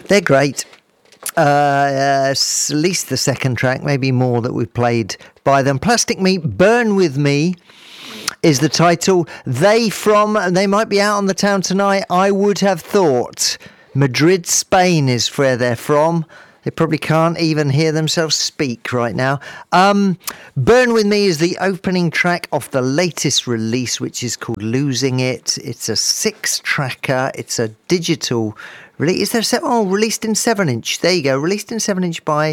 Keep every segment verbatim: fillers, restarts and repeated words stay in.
They're great. Uh, uh, at least the second track, maybe more that we've played by them. Plastic Meat, Burn With Me is the title. They from, they might be out on the town tonight. I would have thought Madrid, Spain is where they're from. They probably can't even hear themselves speak right now. Um, Burn With Me is the opening track of the latest release, which is called Losing It. It's a six-tracker. It's a digital release. Is there a seven? Oh, released in seven-inch. There you go. Released in seven-inch by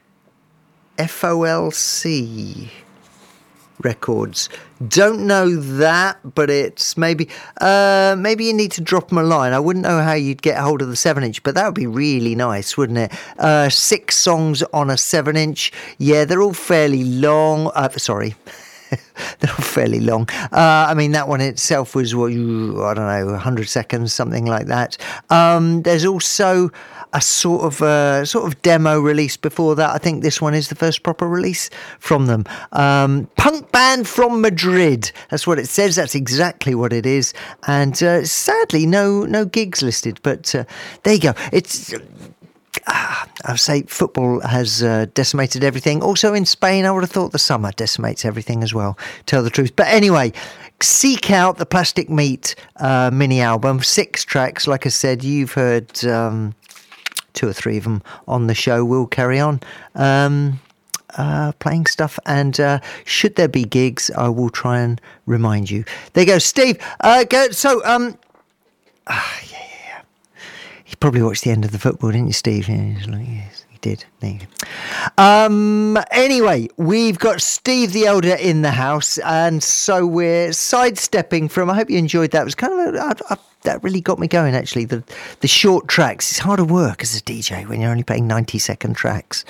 F O L C Records. Don't know that, but it's maybe uh, maybe you need to drop them a line. I wouldn't know how you'd get hold of the seven inch, but that would be really nice, wouldn't it? Uh, six songs on a seven inch. Yeah, they're all fairly long. Uh, sorry. They're all fairly long. Uh, I mean, that one itself was, what, I don't know, one hundred seconds, something like that. Um, there's also a sort of uh, sort of demo release before that. I think this one is the first proper release from them. Um, punk band from Madrid. That's what it says. That's exactly what it is. And uh, sadly, no no gigs listed. But uh, there you go. It's. Uh, I would say football has uh, decimated everything. Also in Spain, I would have thought the summer decimates everything as well, tell the truth. But anyway, seek out the Plastic Meat uh, mini album. Six tracks. Like I said, you've heard um, two or three of them on the show. We'll carry on um, uh, playing stuff. And uh, should there be gigs, I will try and remind you. There you go, Steve. Uh, go, so, um, uh, yeah. You probably watched the end of the football, didn't you, Steve? Yeah, he's like, yes, he did. There you go. Um, anyway, we've got Steve the Elder in the house, and so we're sidestepping from. I hope you enjoyed that. It was kind of a, I, I, that really got me going. Actually, the the short tracks. It's hard to work as a D J when you're only playing ninety second tracks.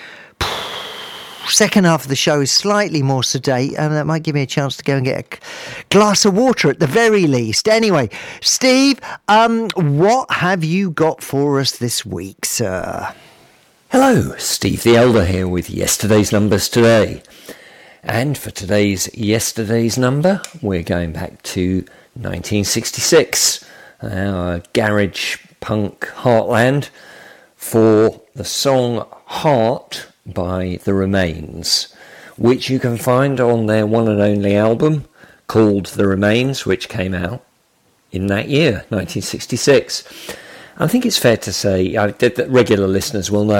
Second half of the show is slightly more sedate, and that might give me a chance to go and get a glass of water at the very least. Anyway, Steve, um, what have you got for us this week, sir? Hello, Steve the Elder here with yesterday's numbers today. And for today's yesterday's number, we're going back to nineteen sixty-six, our garage punk heartland, for the song Heart by The Remains, which you can find on their one and only album called The Remains, which came out in that year, nineteen sixty-six. I think it's fair to say, I, that regular listeners will know